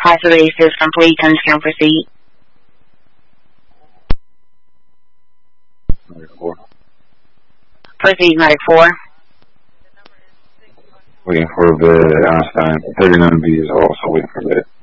Possibility is complete. Comes can proceed. 94. Proceed, Medic 4. Waiting for the Einstein. 39B is also waiting for that.